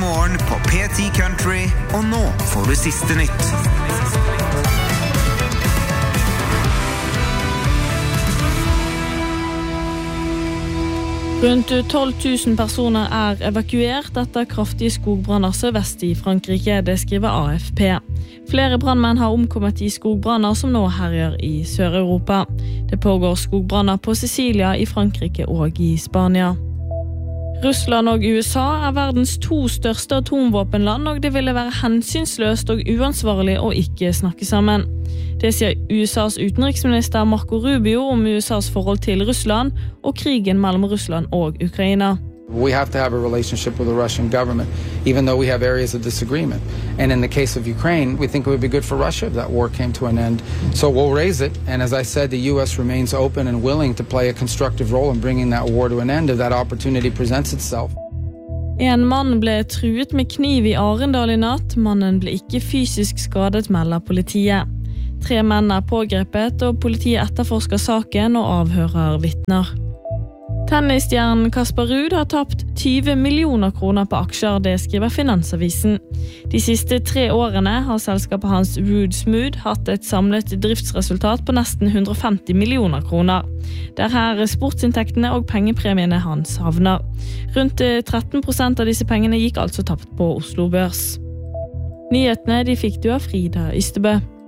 morgen på P10 Country, og nå får du siste nytt. Rundt 12 000 personer evakuert etter kraftige skogbranner sørvest i Frankrike, det skriver AFP. Flere brandmenn har omkommet i skogbranner som nå herjer i Sør-Europa. Det pågår skogbranner på Sicilia i Frankrike og i Spania. Russland og USA verdens 2 største atomvåpenland, og det ville være hensynsløst og uansvarlig å ikke snakke sammen. Det sier USAs utenriksminister Marco Rubio om USAs forhold til Russland og krigen mellom Russland og Ukraina. We have to have a relationship with the Russian government, even though we have areas of disagreement. And in the case of Ukraine, we think it would be good for Russia if that war came to an end. So we'll raise it, and as I said, the U.S. remains open and willing to play a constructive role in bringing that war to an end if that opportunity presents itself. En mann ble truet med kniv i Arendal i natt. Mannen ble ikke fysisk skadet, melder politiet. 3 menn pågrepet, og politiet etterforsker saken og avhører vitner. Tennisstjernen Kasper Ruud har tapt 20 millioner kroner på aksjer, det skriver Finansavisen. De siste 3 årene har selskapet hans Ruud Smooth hatt et samlet driftsresultat på nesten 150 millioner kroner. Det her sportsinntektene og pengepremiene hans havner. Rundt 13% av disse pengene gikk altså tapt på Oslo Børs. Nyhetene de fikk du av Frida Ystebø.